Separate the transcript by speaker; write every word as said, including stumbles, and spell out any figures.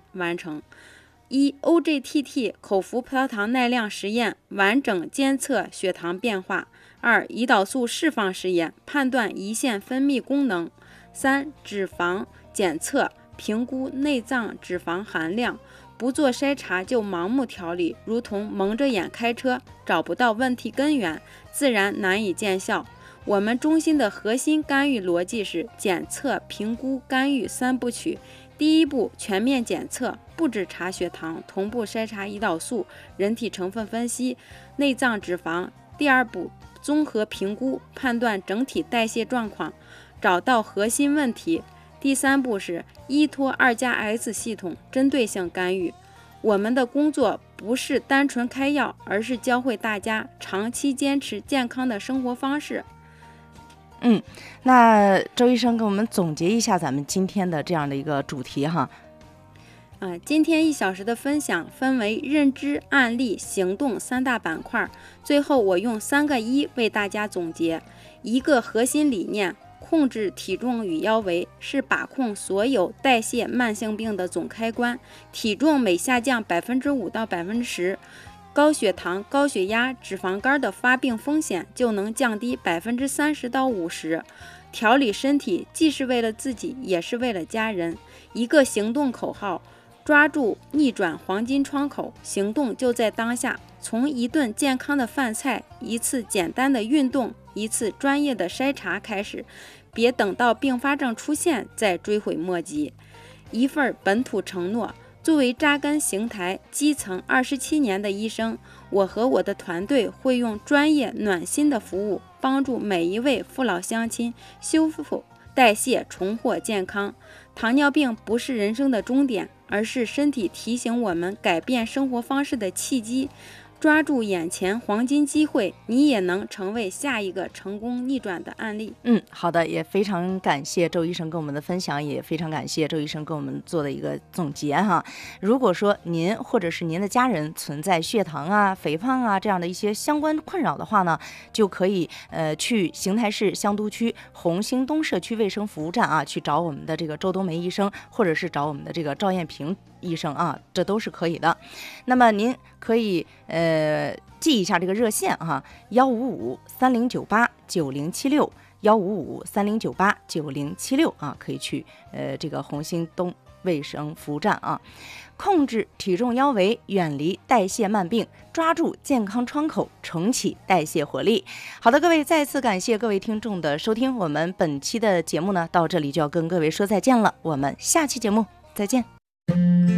Speaker 1: 完成。一 O G T T 口服葡萄糖耐量实验，完整监测血糖变化。二胰岛素释放实验，判断胰腺分泌功能。三脂肪检测，评估内脏脂肪含量。不做筛查就盲目调理，如同蒙着眼开车，找不到问题根源，自然难以见效。我们中心的核心干预逻辑是检测、评估、干预三部曲。第一步，全面检测，不止查血糖，同步筛查胰岛素、人体成分分析、内脏脂肪。第二步，综合评估，判断整体代谢状况，找到核心问题。第三步是依托二加 S 系统，针对性干预。我们的工作不是单纯开药，而是教会大家长期坚持健康的生活方式。
Speaker 2: 嗯，那周医生给我们总结一下咱们今天的这样的一个主题哈。
Speaker 1: 呃，今天一小时的分享分为认知、案例、行动三大板块，最后我用三个一为大家总结。一个核心理念，控制体重与腰围是把控所有代谢慢性病的总开关，体重每下降百分之五到百分之十，高血糖、高血压、脂肪肝的发病风险就能降低百分之三十到五十。调理身体既是为了自己，也是为了家人。一个行动口号，抓住逆转黄金窗口，行动就在当下。从一顿健康的饭菜，一次简单的运动，一次专业的筛查开始，别等到并发症出现再追悔莫及。一份本土承诺，作为扎根邢台基层二十七年的医生，我和我的团队会用专业暖心的服务，帮助每一位父老乡亲修复代谢，重获健康。糖尿病不是人生的终点，而是身体提醒我们改变生活方式的契机。抓住眼前黄金机会，你也能成为下一个成功逆转的案例。
Speaker 2: 嗯，好的，也非常感谢周医生跟我们的分享，也非常感谢周医生跟我们做的一个总结哈。如果说您或者是您的家人存在血糖啊、肥胖啊这样的一些相关困扰的话呢，就可以呃去邢台市香都区红星东社区卫生服务站啊，去找我们的这个周冬梅医生，或者是找我们的这个赵艳萍医生啊，这都是可以的。那么您可以呃记一下这个热线哈，幺五五三零九八九零七六，幺五五三零九八九零七六啊，可以去呃这个红星东卫生服务站啊。控制体重腰围，远离代谢慢病，抓住健康窗口，重启代谢活力。好的，各位，再次感谢各位听众的收听，我们本期的节目呢到这里就要跟各位说再见了，我们下期节目再见。